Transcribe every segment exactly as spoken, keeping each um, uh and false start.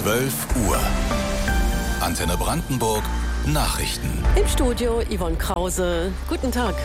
zwölf Uhr. Antenne Brandenburg Nachrichten. Im Studio Yvonne Krause. Guten Tag.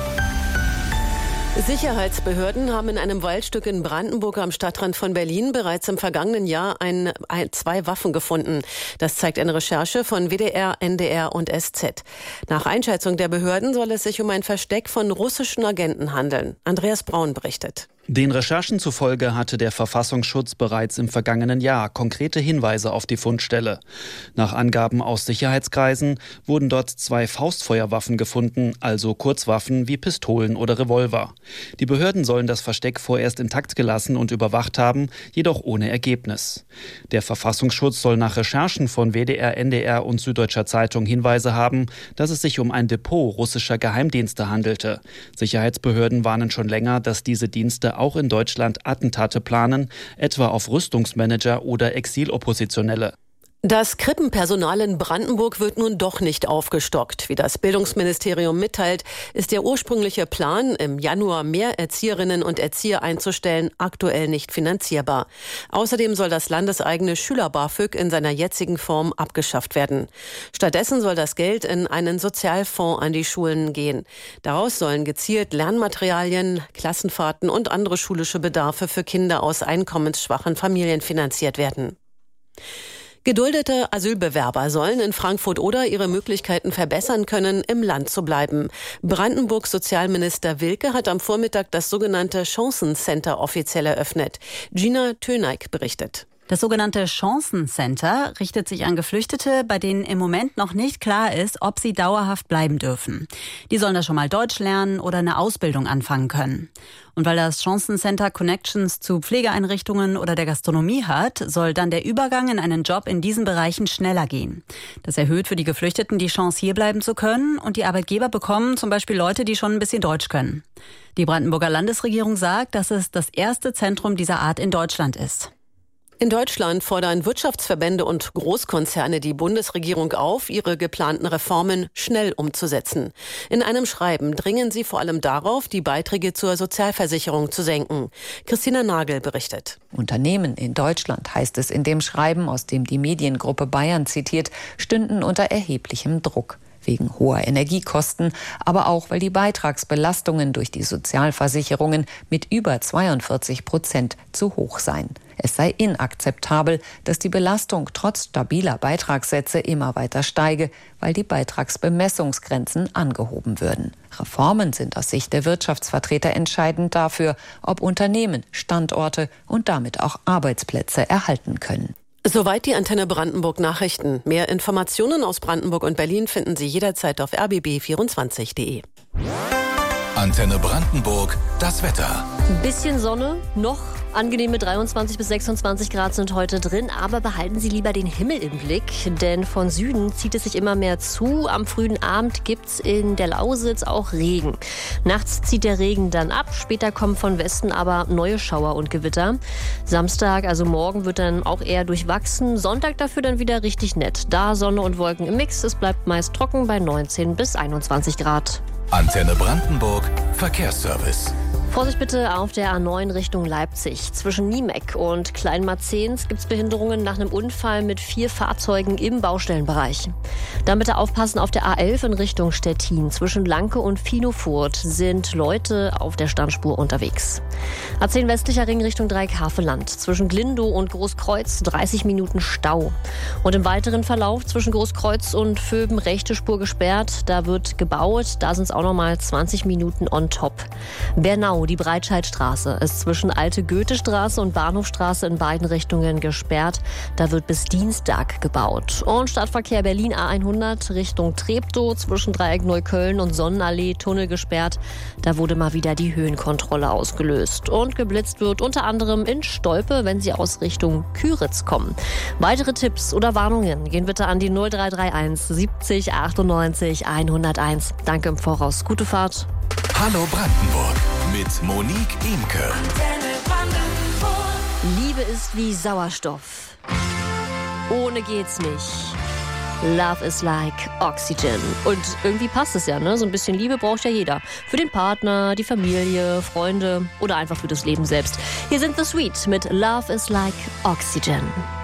Sicherheitsbehörden haben in einem Waldstück in Brandenburg am Stadtrand von Berlin bereits im vergangenen Jahr ein, ein, zwei Waffen gefunden. Das zeigt eine Recherche von W D R, N D R und S Z. Nach Einschätzung der Behörden soll es sich um ein Versteck von russischen Agenten handeln. Andreas Braun berichtet. Den Recherchen zufolge hatte der Verfassungsschutz bereits im vergangenen Jahr konkrete Hinweise auf die Fundstelle. Nach Angaben aus Sicherheitskreisen wurden dort zwei Faustfeuerwaffen gefunden, also Kurzwaffen wie Pistolen oder Revolver. Die Behörden sollen das Versteck vorerst intakt gelassen und überwacht haben, jedoch ohne Ergebnis. Der Verfassungsschutz soll nach Recherchen von W D R, N D R und Süddeutscher Zeitung Hinweise haben, dass es sich um ein Depot russischer Geheimdienste handelte. Sicherheitsbehörden warnen schon länger, dass diese Dienste auch in Deutschland Attentate planen, etwa auf Rüstungsmanager oder Exiloppositionelle. Das Krippenpersonal in Brandenburg wird nun doch nicht aufgestockt. Wie das Bildungsministerium mitteilt, ist der ursprüngliche Plan, im Januar mehr Erzieherinnen und Erzieher einzustellen, aktuell nicht finanzierbar. Außerdem soll das landeseigene Schüler-BAföG in seiner jetzigen Form abgeschafft werden. Stattdessen soll das Geld in einen Sozialfonds an die Schulen gehen. Daraus sollen gezielt Lernmaterialien, Klassenfahrten und andere schulische Bedarfe für Kinder aus einkommensschwachen Familien finanziert werden. Geduldete Asylbewerber sollen in Frankfurt-Oder ihre Möglichkeiten verbessern können, im Land zu bleiben. Brandenburgs Sozialminister Wilke hat am Vormittag das sogenannte Chancencenter offiziell eröffnet. Gina Töneik berichtet. Das sogenannte Chancencenter richtet sich an Geflüchtete, bei denen im Moment noch nicht klar ist, ob sie dauerhaft bleiben dürfen. Die sollen da schon mal Deutsch lernen oder eine Ausbildung anfangen können. Und weil das Chancencenter Connections zu Pflegeeinrichtungen oder der Gastronomie hat, soll dann der Übergang in einen Job in diesen Bereichen schneller gehen. Das erhöht für die Geflüchteten die Chance, hier bleiben zu können, und die Arbeitgeber bekommen zum Beispiel Leute, die schon ein bisschen Deutsch können. Die Brandenburger Landesregierung sagt, dass es das erste Zentrum dieser Art in Deutschland ist. In Deutschland fordern Wirtschaftsverbände und Großkonzerne die Bundesregierung auf, ihre geplanten Reformen schnell umzusetzen. In einem Schreiben dringen sie vor allem darauf, die Beiträge zur Sozialversicherung zu senken. Christina Nagel berichtet. Unternehmen in Deutschland, heißt es in dem Schreiben, aus dem die Mediengruppe Bayern zitiert, stünden unter erheblichem Druck. Wegen hoher Energiekosten, aber auch, weil die Beitragsbelastungen durch die Sozialversicherungen mit über zweiundvierzig Prozent zu hoch seien. Es sei inakzeptabel, dass die Belastung trotz stabiler Beitragssätze immer weiter steige, weil die Beitragsbemessungsgrenzen angehoben würden. Reformen sind aus Sicht der Wirtschaftsvertreter entscheidend dafür, ob Unternehmen, Standorte und damit auch Arbeitsplätze erhalten können. Soweit die Antenne Brandenburg Nachrichten. Mehr Informationen aus Brandenburg und Berlin finden Sie jederzeit auf r b b vierundzwanzig punkt d e. Antenne Brandenburg, das Wetter. Ein bisschen Sonne, noch angenehme dreiundzwanzig bis sechsundzwanzig Grad sind heute drin, aber behalten Sie lieber den Himmel im Blick, denn von Süden zieht es sich immer mehr zu. Am frühen Abend gibt's in der Lausitz auch Regen. Nachts zieht der Regen dann ab, später kommen von Westen aber neue Schauer und Gewitter. Samstag, also morgen, wird dann auch eher durchwachsen. Sonntag dafür dann wieder richtig nett. Da Sonne und Wolken im Mix, es bleibt meist trocken bei neunzehn bis einundzwanzig Grad. Antenne Brandenburg, Verkehrsservice. Vorsicht bitte auf der A neun Richtung Leipzig. Zwischen Niemeck und Kleinmarzehns gibt es Behinderungen nach einem Unfall mit vier Fahrzeugen im Baustellenbereich. Dann bitte aufpassen auf der A elf in Richtung Stettin. Zwischen Lanke und Finofurt sind Leute auf der Standspur unterwegs. A zehn westlicher Ring Richtung Dreieckhaveland. Zwischen Glindow und Großkreuz dreißig Minuten Stau. Und im weiteren Verlauf zwischen Großkreuz und Vöben rechte Spur gesperrt. Da wird gebaut. Da sind es auch nochmal zwanzig Minuten on top. Bernau, die Breitscheidstraße, ist zwischen Alte Goethestraße und Bahnhofstraße in beiden Richtungen gesperrt. Da wird bis Dienstag gebaut. Und Stadtverkehr Berlin A hundert Richtung Treptow zwischen Dreieck Neukölln und Sonnenallee Tunnel gesperrt. Da wurde mal wieder die Höhenkontrolle ausgelöst. Und geblitzt wird unter anderem in Stolpe, wenn Sie aus Richtung Küritz kommen. Weitere Tipps oder Warnungen gehen bitte an die null drei drei eins siebzig achtundneunzig hunderteins. Danke im Voraus. Gute Fahrt. Hallo Brandenburg mit Monique Imke. Liebe ist wie Sauerstoff. Ohne geht's nicht. Love is like Oxygen. Und irgendwie passt es ja, ne? So ein bisschen Liebe braucht ja jeder. Für den Partner, die Familie, Freunde oder einfach für das Leben selbst. Hier sind The Sweet mit Love is like Oxygen.